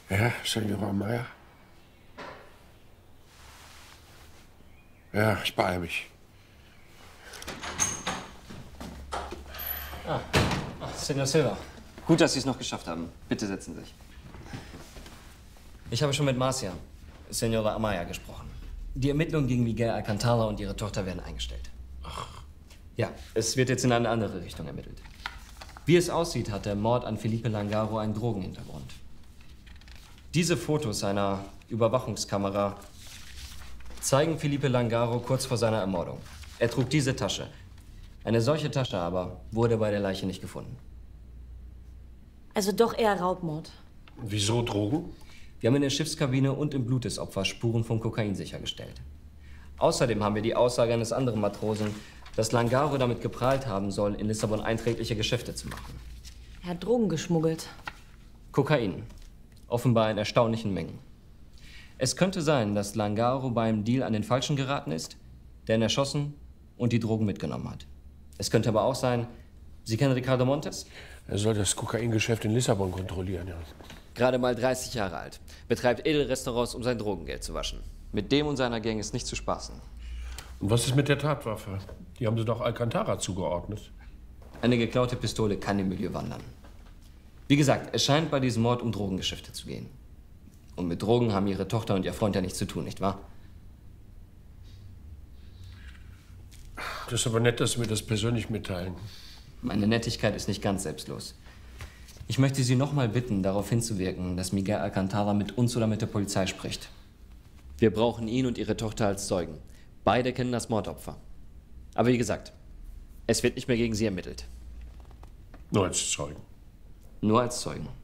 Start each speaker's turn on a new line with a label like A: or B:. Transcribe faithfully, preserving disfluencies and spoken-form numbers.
A: Ja, Senora Amaya? Ja, ich beeile mich.
B: Ah, Ach, Senor Silva. Gut, dass Sie es noch geschafft haben. Bitte setzen Sie sich. Ich habe schon mit Marcia, Senora Amaya, gesprochen. Die Ermittlungen gegen Miguel Alcantara und ihre Tochter werden eingestellt. Ach. Ja, es wird jetzt in eine andere Richtung ermittelt. Wie es aussieht, hat der Mord an Felipe Langaro einen Drogenhintergrund. Diese Fotos einer Überwachungskamera zeigen Felipe Langaro kurz vor seiner Ermordung. Er trug diese Tasche. Eine solche Tasche aber wurde bei der Leiche nicht gefunden.
C: Also doch eher Raubmord.
A: Wieso Drogen?
B: Wir haben in der Schiffskabine und im Blut des Opfers Spuren von Kokain sichergestellt. Außerdem haben wir die Aussage eines anderen Matrosen, dass Langaro damit geprahlt haben soll, in Lissabon einträgliche Geschäfte zu machen.
C: Er hat Drogen geschmuggelt.
B: Kokain. Offenbar in erstaunlichen Mengen. Es könnte sein, dass Langaro beim Deal an den Falschen geraten ist, der ihn erschossen und die Drogen mitgenommen hat. Es könnte aber auch sein, Sie kennen Ricardo Montes?
A: Er soll das Kokaingeschäft in Lissabon kontrollieren, ja.
B: Gerade mal dreißig Jahre alt. Betreibt Edelrestaurants, um sein Drogengeld zu waschen. Mit dem und seiner Gang ist nicht zu spaßen.
A: Und was ist mit der Tatwaffe? Die haben Sie doch Alcantara zugeordnet.
B: Eine geklaute Pistole kann im Milieu wandern. Wie gesagt, es scheint bei diesem Mord um Drogengeschäfte zu gehen. Und mit Drogen haben Ihre Tochter und Ihr Freund ja nichts zu tun, nicht wahr?
A: Das ist aber nett, dass Sie mir das persönlich mitteilen.
B: Meine Nettigkeit ist nicht ganz selbstlos. Ich möchte Sie noch mal bitten, darauf hinzuwirken, dass Miguel Alcantara mit uns oder mit der Polizei spricht. Wir brauchen ihn und Ihre Tochter als Zeugen. Beide kennen das Mordopfer. Aber wie gesagt, es wird nicht mehr gegen Sie ermittelt.
A: Nur als Zeugen.
B: Nur als Zeugen.